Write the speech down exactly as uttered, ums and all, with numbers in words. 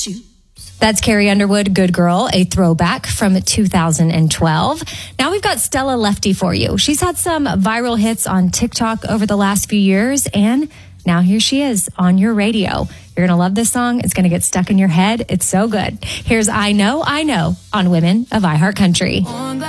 shoes. That's Carrie Underwood, Good Girl, a throwback from two thousand twelve. Now we've got Stella Lefty for you. She's had some viral hits on TikTok over the last few years, and now here she is on your radio. You're going to love this song. It's going to get stuck in your head. It's so good. Here's I Know, I Know on Women of iHeartCountry.